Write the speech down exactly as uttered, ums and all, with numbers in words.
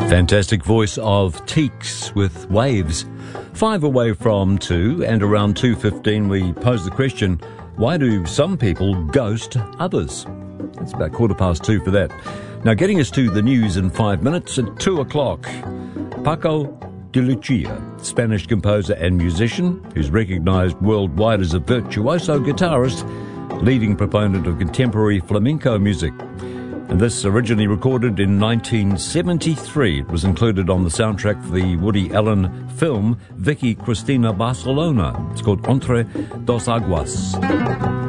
Fantastic voice of Teeks with Waves. Five away from two, and around two fifteen we pose the question, why do some people ghost others? It's about quarter past two for that. Now getting us to the news in five minutes at two o'clock. Paco de Lucia, Spanish composer and musician, who's recognised worldwide as a virtuoso guitarist, leading proponent of contemporary flamenco music. And this originally recorded in nineteen seventy-three. It was included on the soundtrack for the Woody Allen film Vicky Cristina Barcelona. It's called Entre Dos Aguas.